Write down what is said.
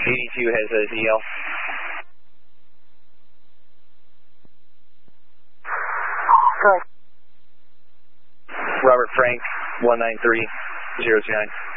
82 has a ZL. Good. Robert Frank, 19309.